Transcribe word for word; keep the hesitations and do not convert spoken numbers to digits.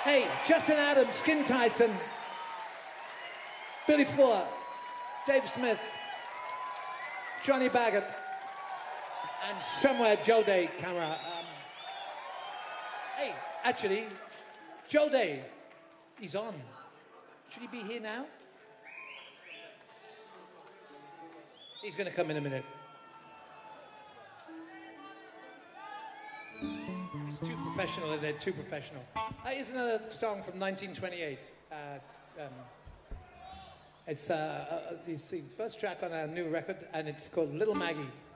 Hey, Justin Adams, Skin Tyson, Billy Fuller, Dave Smith, Johnny Baggett, and somewhere Joe Day camera. Um, hey, actually, Joe Day, he's on. Should he be here now? He's going to come in a minute. He's too professional, they're too professional. Uh, here's another song from nineteen twenty-eight. Uh, um, it's, uh, uh, it's the first track on our new record, and it's called Little Maggie.